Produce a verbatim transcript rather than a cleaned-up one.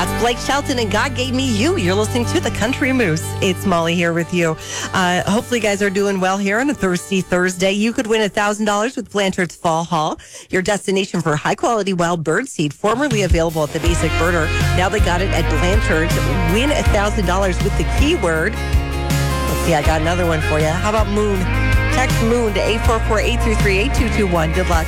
That's Blake Shelton and God Gave Me You. You're listening to The Country Moose. It's Molly here with you. Uh, hopefully you guys are doing well here on a Thirsty Thursday. You could win one thousand dollars with Blanchard's Fall Haul, your destination for high-quality wild bird seed, formerly available at the Basic Birder. Now they got it at Blanchard's. Win one thousand dollars with the keyword. Let's see, I got another one for you. How about moon? Text moon to eight four four, eight three three, eight two two one. Good luck.